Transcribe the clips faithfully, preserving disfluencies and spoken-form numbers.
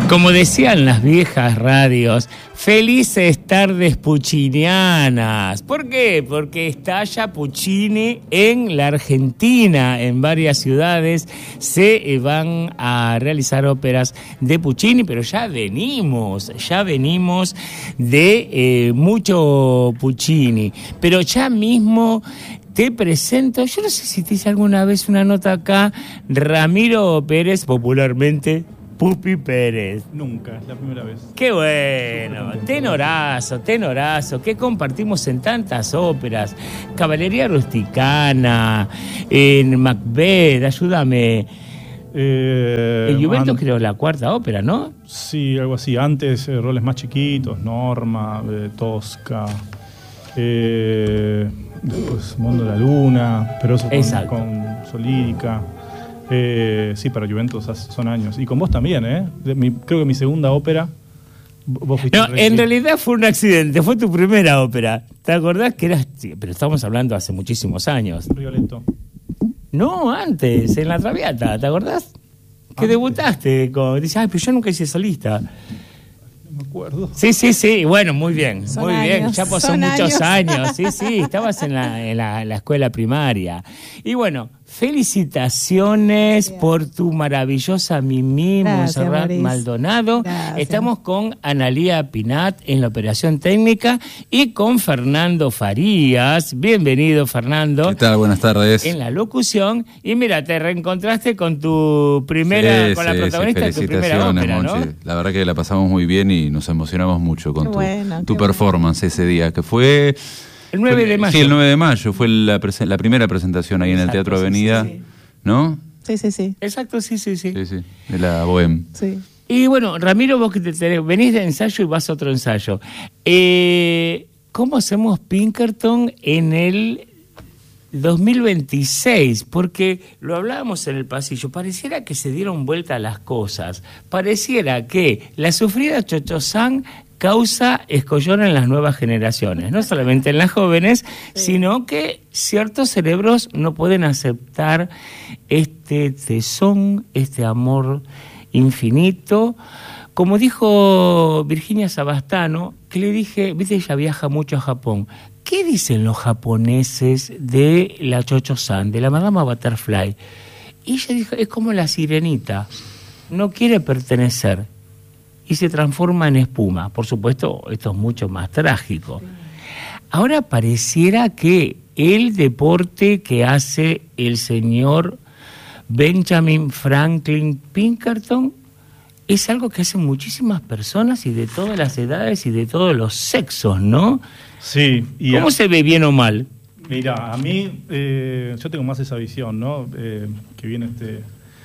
Como decían las viejas radios, felices tardes puccinianas. ¿Por qué? Porque estalla Puccini en la Argentina, en varias ciudades se van a realizar óperas de Puccini, pero ya venimos, ya venimos de eh, mucho Puccini, pero ya mismo te presento, yo no sé si te hice alguna vez una nota acá, Ramiro Pérez, popularmente Pupi Pérez. Nunca, es la primera vez. Qué bueno, tenorazo, tenorazo, que compartimos en tantas óperas, Caballería Rusticana, en Macbeth, ayúdame. Eh, El Juventus an- creo la cuarta ópera, ¿no? Sí, algo así. Antes eh, roles más chiquitos, Norma, eh, Tosca, eh, después Mundo de la Luna, pero eso con, con Solírica. Eh, sí, para Juventus hace, son años. Y con vos también, ¿eh? De mi, creo que mi segunda ópera. Vos fuiste No, rey. en realidad fue un accidente, fue tu primera ópera. ¿Te acordás que eras? Sí, pero estamos hablando hace muchísimos años. Rigoletto. No, antes, en La Traviata, ¿te acordás? Que Antes. debutaste con. Dices, ay, pero yo nunca hice solista. No me acuerdo. Sí, sí, sí, bueno, muy bien, Son muy años, bien, ya pasó son muchos años. años. Sí, sí, estabas en la, en la, la escuela primaria. Y bueno, felicitaciones Bien. por tu maravillosa Mimí, Gracias, Montserrat Maris. Maldonado. Gracias. Estamos con Analía Pinat en la operación técnica y con Fernando Farías. Bienvenido, Fernando. ¿Qué tal? Buenas tardes. En la locución. Y mira, te reencontraste con tu primera, Sí, con la sí, protagonista sí, de tu primera felicitaciones, ópera, ¿no? Monchi. La verdad que la pasamos muy bien y nos emocionamos mucho con Qué tu, bueno, tu qué performance ese día, que fue... El nueve fue- de mayo. Sí, el nueve de mayo, fue la, prese- la primera presentación ahí en el Exacto, Teatro sí, Avenida, sí, sí. ¿no? Sí, sí, sí. Exacto, sí, sí, sí. Sí, sí, de la Bohème. sí. Y bueno, Ramiro, vos que te, te- venís de ensayo y vas a otro ensayo. Eh, ¿Cómo hacemos Pinkerton en el dos mil veintiséis? Porque lo hablábamos en el pasillo, pareciera que se dieron vuelta las cosas. Pareciera que la sufrida Cho-Cho-San causa escollón en las nuevas generaciones, no solamente en las jóvenes, Sí. sino que ciertos cerebros no pueden aceptar este tesón, este amor infinito. Como dijo Virginia Sabastano, que le dije, viste, ella viaja mucho a Japón, ¿qué dicen los japoneses de la Cho-Cho-San, de la Madama Butterfly? Y ella dijo, es como la sirenita, no quiere pertenecer y se transforma en espuma. Por supuesto, esto es mucho más trágico. Ahora pareciera que el deporte que hace el señor Benjamin Franklin Pinkerton es algo que hacen muchísimas personas y de todas las edades y de todos los sexos, ¿no? Sí. Y ¿Cómo a- se ve, bien o mal? Mira, a mí, eh, yo tengo más esa visión, ¿no? Eh, que viene este,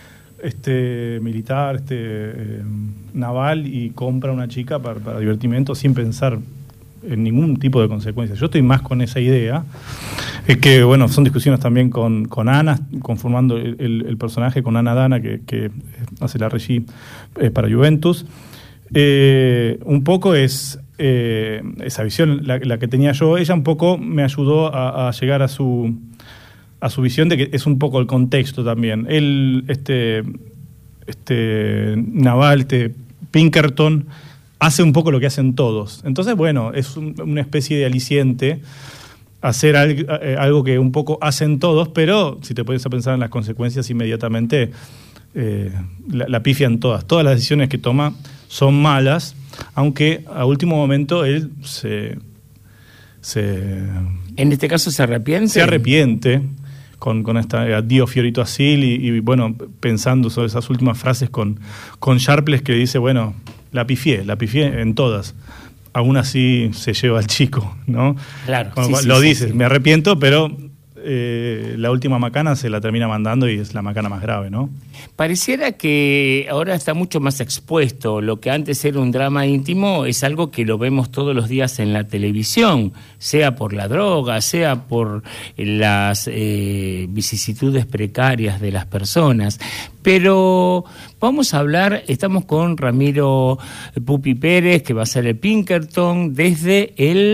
este militar, este eh, naval y compra una chica para, para divertimento sin pensar en ningún tipo de consecuencias. Yo estoy más con esa idea. Es que, bueno, son discusiones también con, con Ana, conformando el, el- el personaje con Ana Dana, que, que hace la regie eh, para Juventus. Eh, un poco es eh, esa visión la, la que tenía yo. Ella un poco me ayudó a, a llegar a su a su visión de que es un poco el contexto también. Él, este, este naval, este Pinkerton, hace un poco lo que hacen todos. Entonces, bueno, es un- una especie de aliciente hacer algo, eh, algo que un poco hacen todos, pero si te pones a pensar en las consecuencias inmediatamente, eh, la, la pifian todas. Todas las decisiones que toma son malas, aunque a último momento él se, se, En este caso se arrepiente. se arrepiente con, con esta eh, Dio Fiorito Asil y, y, bueno, pensando sobre esas últimas frases con, con Sharpless, que dice, bueno, la pifié, la pifié en todas. Aún así se lleva al chico, ¿no? Claro, Con lo sí, cual, sí, lo sí, dices, sí. me arrepiento, pero eh, la última macana se la termina mandando y es la macana más grave, ¿no? Pareciera que ahora está mucho más expuesto. Lo que antes era un drama íntimo es algo que lo vemos todos los días en la televisión, sea por la droga, sea por las eh, vicisitudes precarias de las personas. Pero vamos a hablar, estamos con Ramiro Pupi Pérez, que va a ser el Pinkerton, desde el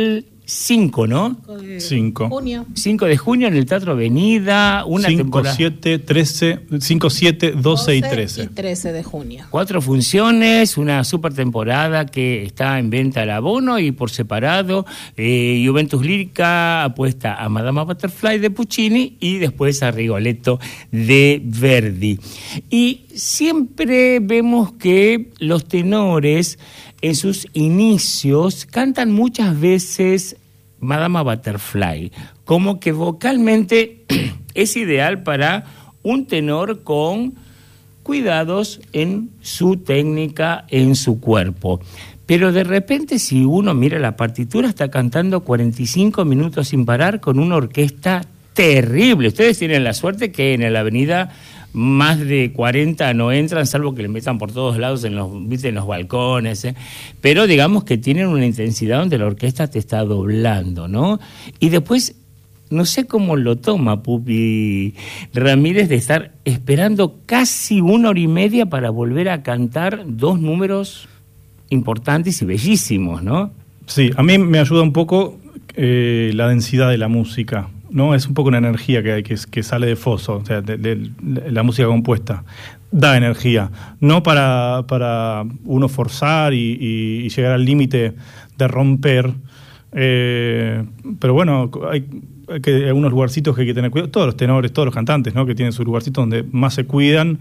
cinco, ¿no? cinco. Junio. cinco de junio en el Teatro Avenida, una cinco, temporada. siete, trece, cinco, siete, doce y trece. Y trece de junio. Cuatro funciones, una super temporada que está en venta al abono y por separado. Eh, Juventus Lírica apuesta a Madama Butterfly de Puccini y después a Rigoletto de Verdi. Y siempre vemos que los tenores en sus inicios cantan muchas veces Madama Butterfly, como que vocalmente es ideal para un tenor con cuidados en su técnica, en su cuerpo. Pero de repente, si uno mira la partitura, está cantando cuarenta y cinco minutos sin parar con una orquesta terrible. Ustedes tienen la suerte que en la avenida más de cuarenta no entran, salvo que le metan por todos lados en los, ¿viste? En los balcones, ¿eh? Pero digamos que tienen una intensidad donde la orquesta te está doblando, ¿no? Y después, no sé cómo lo toma Pupi Ramírez de estar esperando casi una hora y media para volver a cantar dos números importantes y bellísimos, ¿no? Sí, a mí me ayuda un poco eh, la densidad de la música, ¿no? Es un poco una energía que hay, que, que sale de foso, o sea, de, de, de la música compuesta. Da energía, no para, para uno forzar y, y, y llegar al límite de romper, eh, pero bueno, hay, hay, que, hay unos lugarcitos que hay que tener cuidado, todos los tenores, todos los cantantes, ¿no? Que tienen sus lugarcitos donde más se cuidan.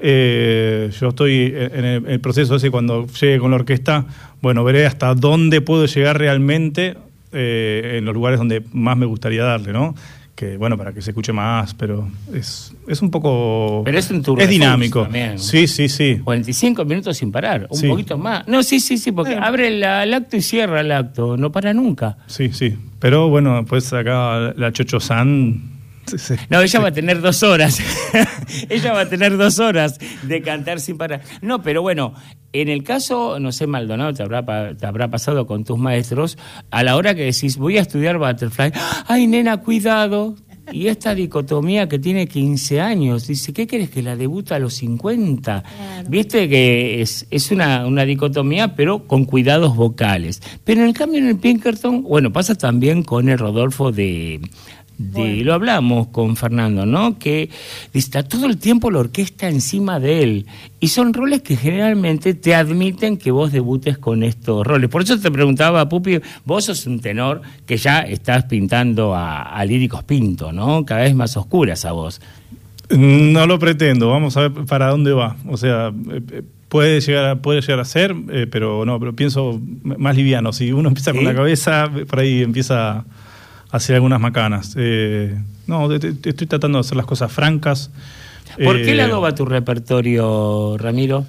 Eh, yo estoy en el, en el proceso ese, cuando llegue con la orquesta, bueno, veré hasta dónde puedo llegar realmente, eh, en los lugares donde más me gustaría darle, ¿no? Que bueno, para que se escuche más, pero es, es un poco... Pero es un tour es dinámico. También. Sí, sí, sí. cuarenta y cinco minutos sin parar, un Sí. poquito más. No, sí, sí, sí, porque Eh. abre la, el acto y cierra el acto, no para nunca. Sí, sí. Pero bueno, pues acá la Chocho San... sí, sí. No, ella va a tener dos horas. Ella va a tener dos horas de cantar sin parar. No, pero bueno, en el caso, no sé, Maldonado, te habrá, pa- te habrá pasado con tus maestros, a la hora que decís, voy a estudiar Butterfly, ¡ay, nena, cuidado! Y esta dicotomía que tiene quince años, dice, ¿qué querés que la debuta a los cincuenta? Claro. Viste que es, es una, una dicotomía, pero con cuidados vocales. Pero en el cambio en el Pinkerton, bueno, pasa también con el Rodolfo de... De, Bueno. Lo hablamos con Fernando, ¿no? Que está todo el tiempo la orquesta encima de él. Y son roles que generalmente te admiten que vos debutes con estos roles. Por eso te preguntaba, Pupi, vos sos un tenor que ya estás pintando a, a líricos Pinto, ¿no? Cada vez más oscuras a vos. No lo pretendo, vamos a ver para dónde va. O sea, eh, eh, puede llegar a, puede llegar a ser, eh, pero no, pero pienso más liviano. Si uno empieza ¿Sí? con la cabeza, por ahí empieza a hacer algunas macanas. Eh, no, te- te- estoy tratando de hacer las cosas francas. ¿Por Eh, qué lado va tu repertorio, Ramiro?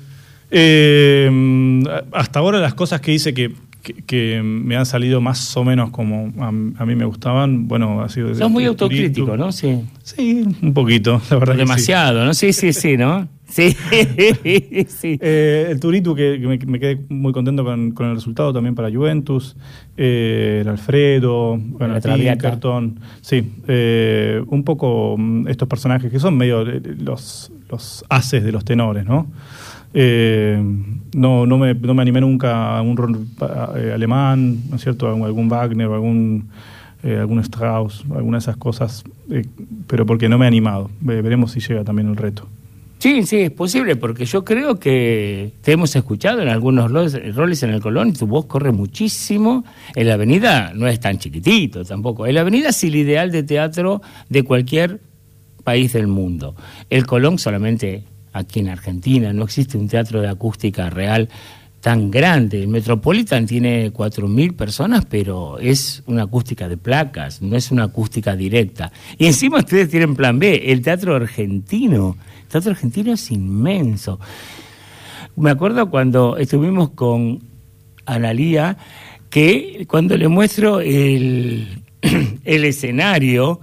Eh, hasta ahora las cosas que hice que, que, que me han salido más o menos como a, a mí me gustaban, bueno, ha sido... Sos muy el autocrítico, Turitu. ¿no? Sí. Sí, un poquito, la verdad. que sí. Demasiado, ¿no? Sí, sí, sí, ¿no? Sí, sí. Eh, el Turitu, que, que me, me quedé muy contento con, con el resultado también para Juventus, eh, el Alfredo, bueno, La el Traviata. Pinkerton, sí, eh, un poco mm, estos personajes que son medio eh, los, los haces de los tenores, ¿no? Eh, no, no, me, no me animé nunca a un rol eh, alemán, ¿no es cierto? A algún Wagner o algún, eh, algún Strauss, alguna de esas cosas, eh, pero porque no me he animado. Ve- veremos si llega también el reto. Sí, sí, es posible, porque yo creo que te hemos escuchado en algunos roles, roles en el Colón y tu voz corre muchísimo. En la Avenida no es tan chiquitito tampoco. En la Avenida es el ideal de teatro de cualquier país del mundo. El Colón solamente aquí en Argentina, no existe un teatro de acústica real tan grande. El Metropolitan tiene cuatro mil personas, pero es una acústica de placas, no es una acústica directa. Y encima ustedes tienen plan B, el teatro argentino. El teatro argentino es inmenso. Me acuerdo cuando estuvimos con Analía, que cuando le muestro el, el escenario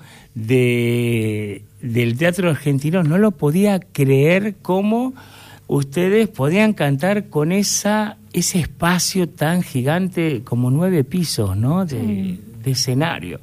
de, del teatro argentino, no lo podía creer cómo ustedes podían cantar con esa ese espacio tan gigante, como nueve pisos, ¿no? De, Sí. de escenario.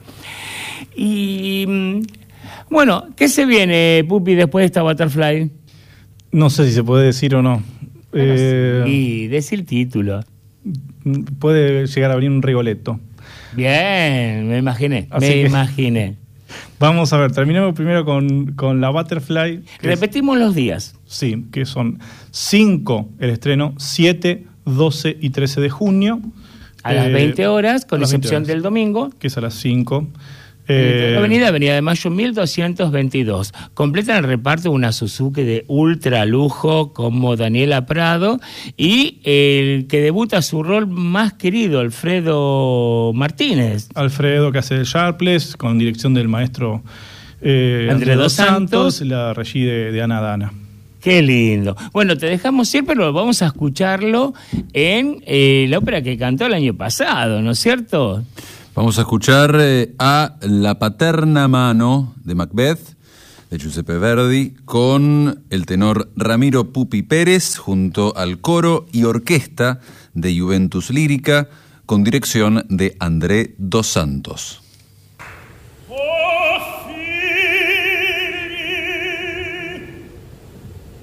Y mm, bueno, ¿qué se viene, Pupi, después de esta Butterfly? No sé si se puede decir o no. Eh, Y des el título. puede llegar a venir un Rigoletto. Bien, me imaginé, Así me que- imaginé. Vamos a ver, terminemos primero con, con la Butterfly. que es- Repetimos los días. sí, que son cinco el estreno, siete, doce y trece de junio. A las Eh, veinte horas, con a las veinte excepción horas, del domingo. que es a las cinco. Eh, Eh, Avenida Avenida de Mayo mil doscientos veintidós. Completan el reparto una Suzuki de ultra lujo como Daniela Prado y el que debuta su rol más querido, Alfredo Martínez. Alfredo, que hace el Sharpless, con dirección del maestro eh, Andrés Andrés Dos Dos Santos, Santos. la regi de, de Ana Dana. Qué lindo. Bueno, te dejamos ir, pero vamos a escucharlo en eh, la ópera que cantó el año pasado, ¿no es cierto? Vamos a escuchar eh, a La paterna mano de Macbeth, de Giuseppe Verdi, con el tenor Ramiro Pupi Pérez, junto al coro y orquesta de Juventus Lírica, con dirección de Andrés Dos Santos.